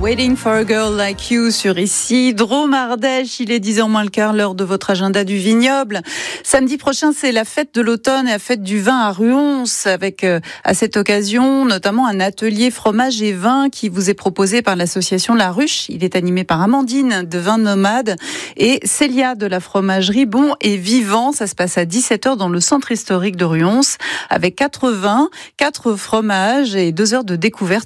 Waiting for a Girl Like You sur ici. Drôme Ardèche, il est 10h moins le quart, l'heure de votre agenda du vignoble. Samedi prochain, c'est la fête de l'automne et la fête du vin à Ruons, avec à cette occasion notamment un atelier fromage et vin qui vous est proposé par l'association La Ruche. Il est animé par Amandine de Vin Nomade et Célia de la fromagerie Bon et Vivant. Ça se passe à 17h dans le centre historique de Ruons avec 4 vins, 4 fromages et 2 heures de découverte